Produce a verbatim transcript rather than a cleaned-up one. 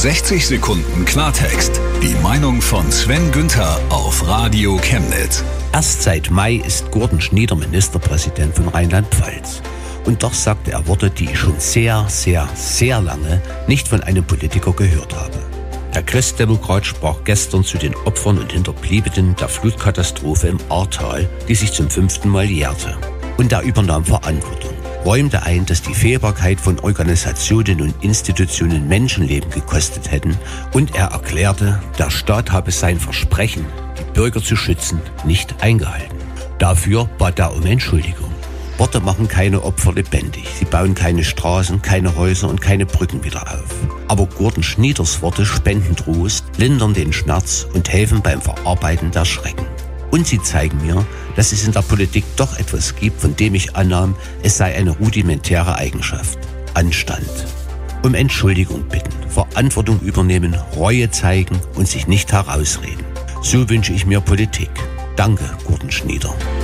sechzig Sekunden Klartext. Die Meinung von Sven Günther auf Radio Chemnitz. Erst seit Mai ist Gordon Schnieder Ministerpräsident von Rheinland-Pfalz. Und doch sagt er Worte, die ich schon sehr, sehr, sehr lange nicht von einem Politiker gehört habe. Der Christdemokrat sprach gestern zu den Opfern und Hinterbliebenen der Flutkatastrophe im Ahrtal, die sich zum fünften Mal jährte. Und er übernahm Verantwortung, räumte ein, dass die Fehlbarkeit von Organisationen und Institutionen Menschenleben gekostet hätten, und er erklärte, der Staat habe sein Versprechen, die Bürger zu schützen, nicht eingehalten. Dafür bat er um Entschuldigung. Worte machen keine Opfer lebendig. Sie bauen keine Straßen, keine Häuser und keine Brücken wieder auf. Aber Gordon Schnieders Worte spenden Trost, lindern den Schmerz und helfen beim Verarbeiten der Schrecken. Und sie zeigen mir, dass es in der Politik doch etwas gibt, von dem ich annahm, es sei eine rudimentäre Eigenschaft: Anstand. Um Entschuldigung bitten, Verantwortung übernehmen, Reue zeigen und sich nicht herausreden. So wünsche ich mir Politik. Danke, Gordon Schnieder.